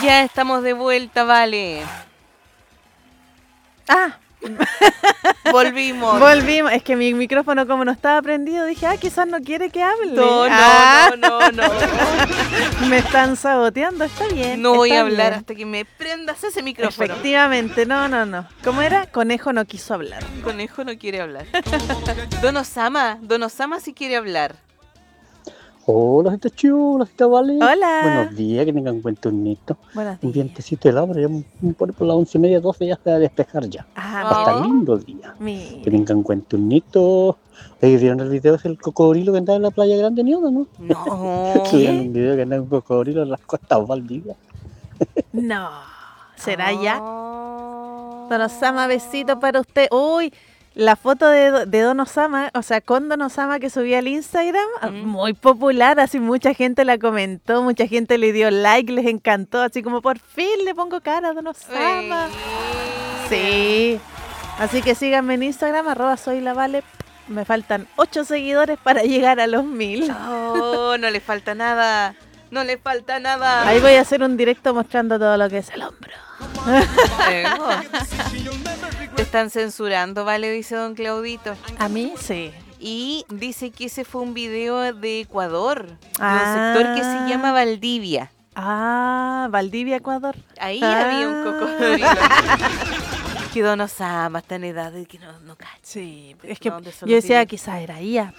Ya estamos de vuelta, vale. Ah, Volvimos. volvimos. Es que mi micrófono como no estaba prendido, dije, quizás no quiere que hable. No. Me están saboteando, está bien. No voy está a hablar bien. hasta que me prendas ese micrófono. Efectivamente, no. ¿Cómo era? Conejo no quiso hablar. Conejo no quiere hablar. Don Osama sí quiere hablar. Hola, gente chula, gente vale. Hola. Buenos días, que tengan buen turnito. Buenos Un días. vientecito helado, pero ya por las 11:30, 12 ya se va a despejar ya. Ah, Va a estar Oh. lindo el día. Que mire. tengan buen turnito. Oye, ¿vieron el video del cocodrilo que andaba en la playa Grande Ñudo, no? No. Subieron un video que andaba un cocodrilo en las costas Valdivia. No. ¿Será ya? Oh. Don Osama, besito para usted. Uy, la foto de Don Osama, o sea, con Don Osama que subí al Instagram, muy popular, así mucha gente la comentó, mucha gente le dio like, les encantó, así como por fin le pongo cara a Don Osama. Sí, así que síganme en Instagram, @soylavale. Me faltan 8 seguidores para llegar a los 1000. Oh, no le falta nada. No le falta nada. Ahí voy a hacer un directo mostrando todo lo que es el hombro. Te están censurando, vale, dice don Claudito. A mí sí. Y dice que ese fue un video de Ecuador, de Ah. un sector que se llama Valdivia. Ah, Valdivia, Ecuador. Ahí Ah. había un cocodrilo. Que don Osama está en edad de que no cacha. Sí, es que No, de eso yo no decía, tiene. quizás era ella.